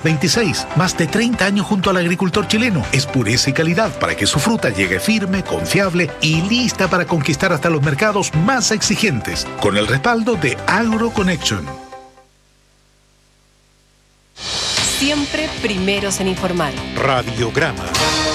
26, más de 30 años junto al agricultor chileno. Es pureza y calidad para que su fruta llegue firme, confiable y lista para conquistar hasta los mercados más exigentes. Con el respaldo de AgroConnection. Siempre primeros en informar. Radiograma.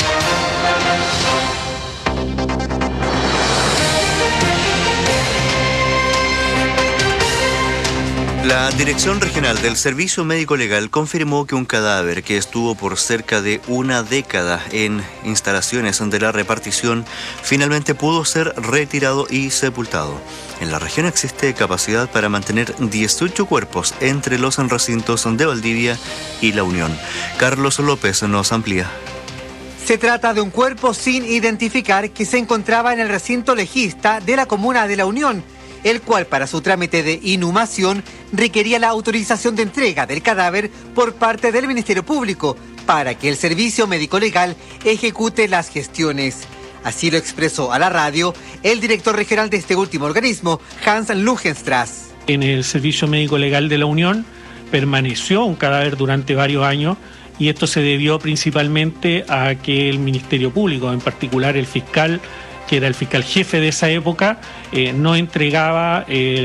La Dirección Regional del Servicio Médico Legal confirmó que un cadáver que estuvo por cerca de una década en instalaciones de la repartición finalmente pudo ser retirado y sepultado. En la región existe capacidad para mantener 18 cuerpos entre los recintos de Valdivia y La Unión. Carlos López nos amplía. Se trata de un cuerpo sin identificar que se encontraba en el recinto legista de la comuna de La Unión, el cual para su trámite de inhumación requería la autorización de entrega del cadáver por parte del Ministerio Público para que el Servicio Médico Legal ejecute las gestiones. Así lo expresó a la radio el director regional de este último organismo, Hans Lugenstrass. En el Servicio Médico Legal de La Unión permaneció un cadáver durante varios años y esto se debió principalmente a que el Ministerio Público, en particular el fiscal, que era el fiscal jefe de esa época, no nos entregaba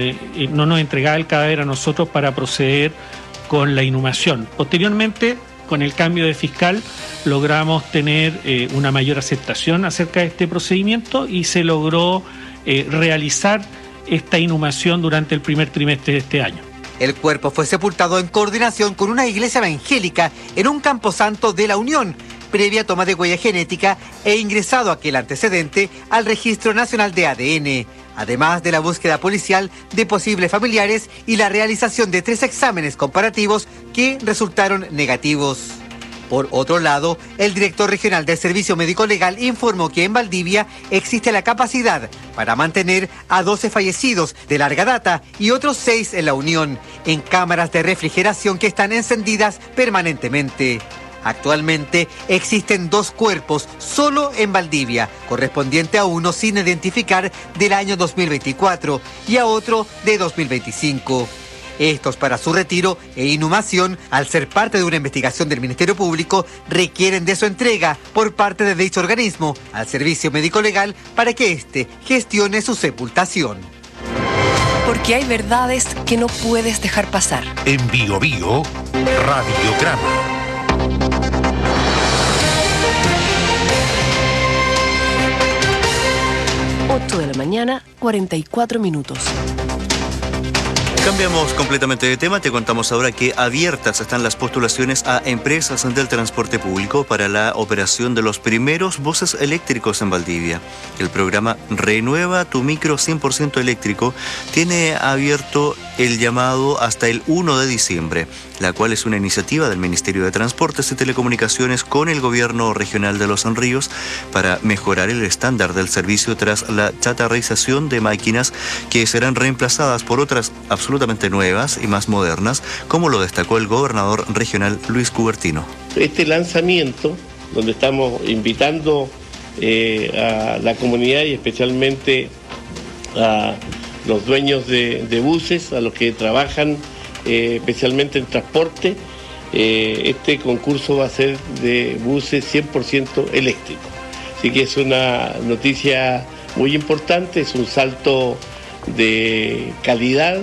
el cadáver a nosotros para proceder con la inhumación. Posteriormente, con el cambio de fiscal, logramos tener una mayor aceptación acerca de este procedimiento y se logró realizar esta inhumación durante el primer trimestre de este año. El cuerpo fue sepultado en coordinación con una iglesia evangélica en un camposanto de La Unión, previa toma de huella genética e ingresado aquel antecedente al Registro Nacional de ADN, además de la búsqueda policial de posibles familiares y la realización de 3 exámenes comparativos que resultaron negativos. Por otro lado, el director regional del Servicio Médico Legal informó que en Valdivia existe la capacidad para mantener a 12 fallecidos de larga data y otros 6 en La Unión, en cámaras de refrigeración que están encendidas permanentemente. Actualmente existen 2 cuerpos solo en Valdivia, correspondiente a uno sin identificar del año 2024 y a otro de 2025. Estos para su retiro e inhumación, al ser parte de una investigación del Ministerio Público, requieren de su entrega por parte de dicho organismo al Servicio Médico Legal para que éste gestione su sepultación. Porque hay verdades que no puedes dejar pasar. En Bio Bio, Radiograma. 8 de la mañana, 44 minutos. Cambiamos completamente de tema. Te contamos ahora que abiertas están las postulaciones a empresas del transporte público para la operación de los primeros buses eléctricos en Valdivia. El programa Renueva tu Micro 100% eléctrico tiene abierto el llamado hasta el 1 de diciembre, la cual es una iniciativa del Ministerio de Transportes y Telecomunicaciones con el Gobierno Regional de Los Ríos para mejorar el estándar del servicio tras la chatarrización de máquinas que serán reemplazadas por otras absolutamente nuevas y más modernas, como lo destacó el gobernador regional Luis Cubertino. Este lanzamiento, donde estamos invitando a la comunidad y especialmente a los dueños de buses, a los que trabajan especialmente en transporte, este concurso va a ser de buses 100% eléctricos. Así que es una noticia muy importante, es un salto de calidad.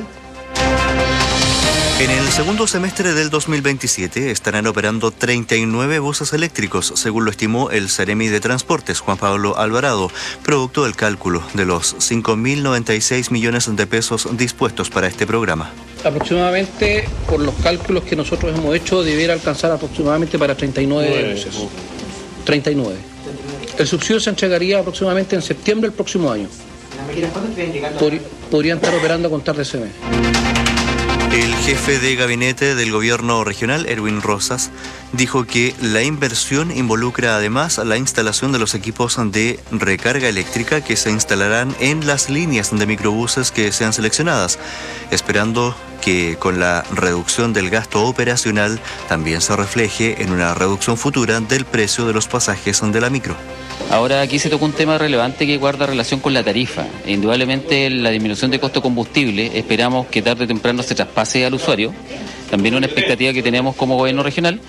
En el segundo semestre del 2027 estarán operando 39 buses eléctricos, según lo estimó el Seremi de Transportes, Juan Pablo Alvarado, producto del cálculo de los 5.096 millones de pesos dispuestos para este programa. Aproximadamente, por los cálculos que nosotros hemos hecho, debiera alcanzar aproximadamente para 39 buses. 39. El subsidio se entregaría aproximadamente en septiembre del próximo año. Podrían estar operando a contar de ese mes. El jefe de gabinete del gobierno regional, Erwin Rosas, dijo que la inversión involucra además la instalación de los equipos de recarga eléctrica que se instalarán en las líneas de microbuses que sean seleccionadas, esperando que con la reducción del gasto operacional también se refleje en una reducción futura del precio de los pasajes de la micro. Ahora aquí se tocó un tema relevante que guarda relación con la tarifa. Indudablemente la disminución de costo de combustible, esperamos que tarde o temprano se traspase al usuario. También una expectativa que tenemos como gobierno regional